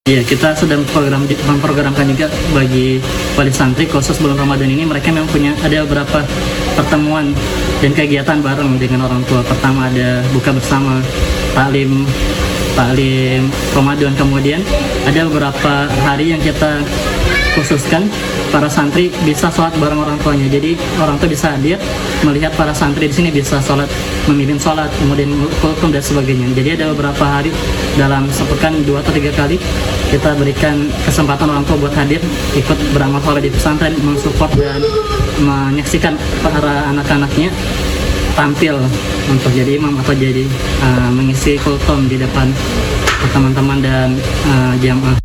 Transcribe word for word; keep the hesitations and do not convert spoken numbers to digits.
Iya, kita sedang program memprogramkan juga bagi wali santri khusus bulan Ramadan ini. Mereka memang punya ada beberapa pertemuan dan kegiatan bareng dengan orang tua. Pertama ada buka bersama, taklim taklim Ramadan. Kemudian ada beberapa hari yang kita khususkan para santri bisa sholat bareng orang tuanya. Jadi orang tua bisa hadir melihat para santri di sini bisa sholat, memimpin sholat, kemudian kultum dan sebagainya. Jadi ada beberapa hari dalam sepekan dua atau tiga kali kita berikan kesempatan orang tua buat hadir, ikut beramal soleh di pesantren, mensupport dan menyaksikan para anak-anaknya tampil untuk jadi imam atau jadi uh, mengisi kultum di depan teman-teman dan uh, jamaah.